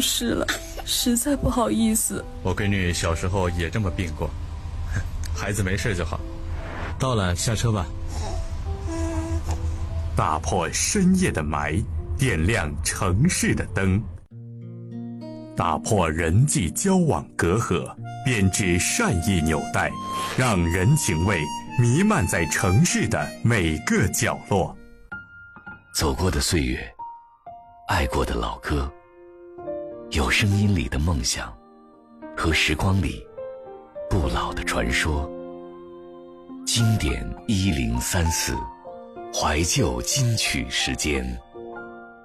事了，实在不好意思。 我闺女小时候也这么病过，孩子没事就好。到了，下车吧。 打破深夜的霾，点亮城市的灯，打破人际交往隔阂，编织善意纽带，让人情味弥漫在城市的每个角落。 走过的岁月，爱过的老歌，有声音里的梦想，和时光里不老的传说。经典1034，怀旧金曲时间。